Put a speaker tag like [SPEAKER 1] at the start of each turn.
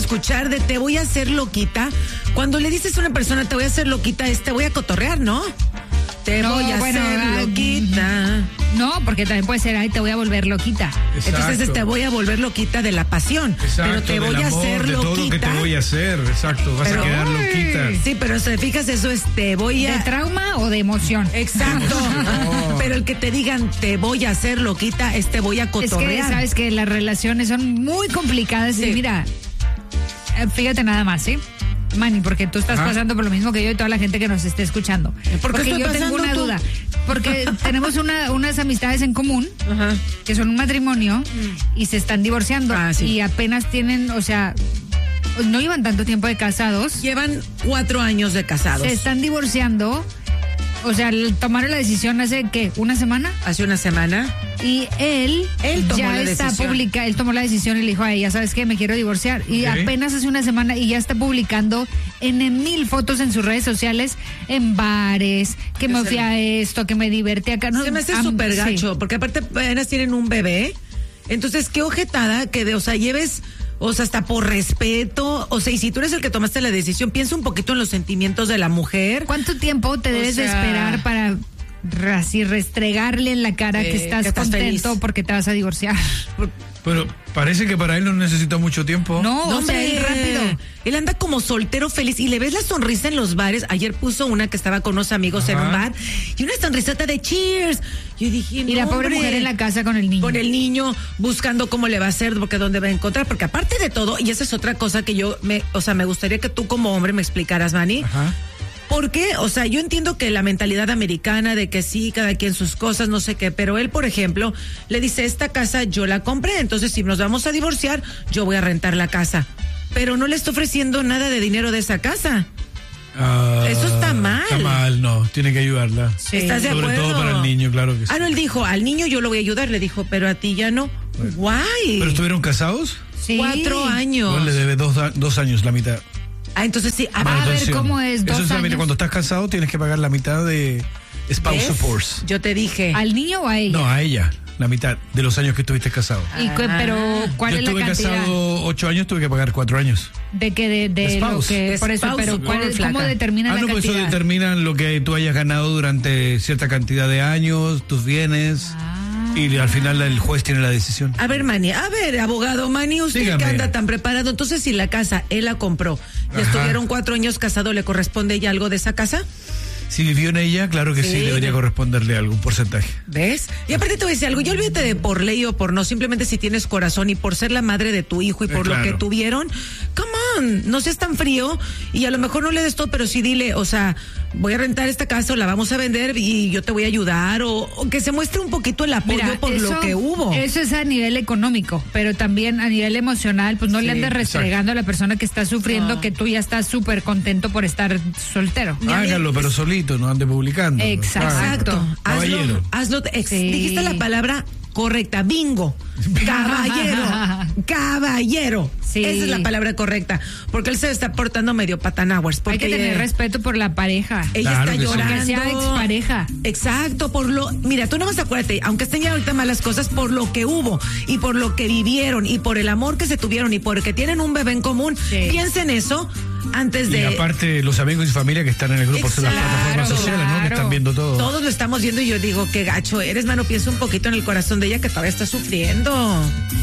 [SPEAKER 1] escuchar de te voy a hacer loquita. Cuando le dices a una persona te voy a hacer loquita, te voy a cotorrear, ¿no? Te voy a hacer loquita.
[SPEAKER 2] No, porque también puede ser, te voy a volver loquita.
[SPEAKER 1] Exacto. Entonces te voy a volver loquita de la pasión.
[SPEAKER 3] Exacto,
[SPEAKER 1] pero te voy a hacer
[SPEAKER 3] de
[SPEAKER 1] loquita.
[SPEAKER 3] Todo lo que te voy a hacer, exacto, vas a quedar loquita.
[SPEAKER 1] Sí, pero si te fijas, eso es te voy a...
[SPEAKER 2] ¿De trauma o de emoción?
[SPEAKER 1] Exacto. Pero el que te digan te voy a hacer loquita, te voy a cotorrear.
[SPEAKER 2] Es que sabes que las relaciones son muy complicadas.
[SPEAKER 1] Sí.
[SPEAKER 2] Y mira, fíjate nada más, ¿sí? Manny, porque tú estás pasando por lo mismo que yo y toda la gente que nos esté escuchando.
[SPEAKER 1] Porque
[SPEAKER 2] yo tengo una duda. Porque tenemos unas amistades en común, que son un matrimonio, y se están divorciando.
[SPEAKER 1] Sí.
[SPEAKER 2] Y apenas tienen, o sea, no llevan tanto tiempo de casados.
[SPEAKER 1] Llevan 4 años de casados.
[SPEAKER 2] Se están divorciando. O sea, tomaron la decisión hace, ¿qué? ¿Una semana?
[SPEAKER 1] Hace una semana.
[SPEAKER 2] Y él
[SPEAKER 1] tomó
[SPEAKER 2] ya
[SPEAKER 1] la
[SPEAKER 2] está
[SPEAKER 1] decisión.
[SPEAKER 2] él tomó la decisión y le dijo a ella, ¿sabes qué? Me quiero divorciar. Y apenas hace una semana y ya está publicando en 1000 fotos en sus redes sociales, en bares, que me fui a esto, que me divertí acá. No,
[SPEAKER 1] se me hace súper gacho, porque aparte apenas tienen un bebé. Entonces, qué ojetada que lleves... O sea, hasta por respeto, o sea, y si tú eres el que tomaste la decisión, piensa un poquito en los sentimientos de la mujer.
[SPEAKER 2] ¿Cuánto tiempo te debes de esperar para así restregarle en la cara que estás contento feliz porque te vas a divorciar?
[SPEAKER 3] Pero parece que para él no necesita mucho tiempo.
[SPEAKER 2] No, o sea, él rápido.
[SPEAKER 1] Él anda como soltero feliz y le ves la sonrisa en los bares. Ayer puso una que estaba con unos amigos en un bar y una sonrisota de cheers. Yo dije,
[SPEAKER 2] y la pobre mujer en la casa con el niño.
[SPEAKER 1] Con el niño buscando cómo le va a hacer, porque dónde va a encontrar. Porque aparte de todo, y esa es otra cosa que me gustaría que tú como hombre me explicaras, Manny. ¿Por qué? O sea, yo entiendo que la mentalidad americana de que sí, cada quien sus cosas, no sé qué, pero él, por ejemplo, le dice, esta casa yo la compré, entonces si nos vamos a divorciar, yo voy a rentar la casa. Pero no le está ofreciendo nada de dinero de esa casa. Eso está mal.
[SPEAKER 3] Está mal, no, tiene que ayudarla.
[SPEAKER 1] Sí. ¿Estás de acuerdo?
[SPEAKER 3] Sobre todo para el niño, claro que sí.
[SPEAKER 1] No, él dijo, al niño yo lo voy a ayudar, le dijo, pero a ti ya no. Bueno. Guay.
[SPEAKER 3] ¿Pero estuvieron casados?
[SPEAKER 2] Sí.
[SPEAKER 1] 4 años.
[SPEAKER 3] Bueno, le debe 2 años la mitad.
[SPEAKER 1] Entonces sí.
[SPEAKER 2] A ver, ¿cómo es? 2
[SPEAKER 3] Eso
[SPEAKER 2] años.
[SPEAKER 3] Cuando estás casado tienes que pagar la mitad de spouse support.
[SPEAKER 1] Yo te dije.
[SPEAKER 2] ¿Al niño o a ella?
[SPEAKER 3] No, a ella. La mitad de los años que estuviste casado.
[SPEAKER 2] Pero, ¿cuál es la cantidad?
[SPEAKER 3] Yo estuve casado 8 años, tuve que pagar 4 años.
[SPEAKER 2] ¿De qué? De lo que... Por eso, pero ¿cómo determina la
[SPEAKER 3] cantidad? Pues eso determinan lo que tú hayas ganado durante cierta cantidad de años, tus bienes... Y al final el juez tiene la decisión.
[SPEAKER 1] A ver, Manny, abogado Manny, usted
[SPEAKER 3] Dígame.
[SPEAKER 1] que anda tan preparado, entonces si la casa él la compró y estuvieron 4 años casados, ¿le corresponde ya algo de esa casa?
[SPEAKER 3] Si vivió en ella, claro que sí, debería corresponderle algún porcentaje.
[SPEAKER 1] ¿Ves? Y aparte te voy a decir algo, yo olvídate de por ley o por no, simplemente si tienes corazón y por ser la madre de tu hijo y por lo que tuvieron, come on, no seas tan frío y a lo mejor no le des todo, pero sí dile, o sea, voy a rentar esta casa o la vamos a vender y yo te voy a ayudar o que se muestre un poquito el apoyo por lo que hubo.
[SPEAKER 2] Eso es a nivel económico, pero también a nivel emocional, pues no le andes restregando a la persona que está sufriendo que tú ya estás súper contento por estar soltero.
[SPEAKER 3] Hágalo, pero solito, no ande publicando.
[SPEAKER 2] Exacto.
[SPEAKER 3] Caballero.
[SPEAKER 1] Hazlo. Dijiste la palabra correcta, bingo. Caballero.
[SPEAKER 2] Sí.
[SPEAKER 1] Esa es la palabra correcta. Porque él se está portando medio patanaguas.
[SPEAKER 2] Hay que tener respeto por la pareja.
[SPEAKER 1] Ella está llorando.
[SPEAKER 2] Aunque sea expareja.
[SPEAKER 1] Exacto, mira, tú no vas a acuérdate, aunque estén ya ahorita malas cosas, por lo que hubo y por lo que vivieron y por el amor que se tuvieron y porque tienen un bebé en común, piensa en eso antes de...
[SPEAKER 3] Y aparte los amigos y familia que están en el grupo de las plataformas sociales, ¿no? Que están viendo todo.
[SPEAKER 1] Todos lo estamos viendo y yo digo, qué gacho eres, mano, piensa un poquito en el corazón de ella que todavía está sufriendo.